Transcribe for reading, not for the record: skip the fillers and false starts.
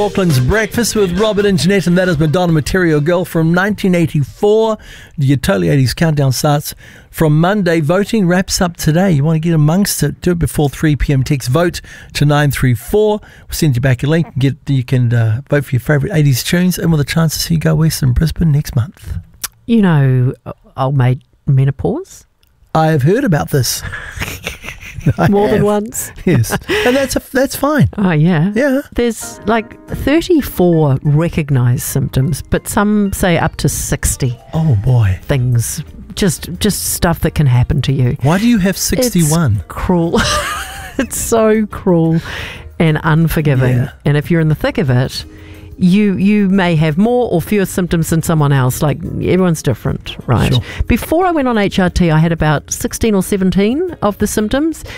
Auckland's Breakfast with Robert and Jeanette, and that is Madonna Material Girl from 1984. Your Totally 80s countdown starts from Monday. Voting wraps up today. You want to get amongst it, do it before 3 p.m. Text VOTE to 934. We'll send you back a link. You can vote for your favourite 80s tunes, and with a chance to see you go west in Brisbane next month. You know, old mate menopause? I have heard about this. More than once. Yes. And that's fine. Oh, yeah. Yeah. There's like 34 recognised symptoms, but some say up to 60. Oh, boy. Things. Just stuff that can happen to you. Why do you have 61? It's cruel. It's so cruel and unforgiving. Yeah. And if you're in the thick of it, you may have more or fewer symptoms than someone else. Like, everyone's different, right? Sure. Before I went on HRT, I had about 16 or 17 of the symptoms.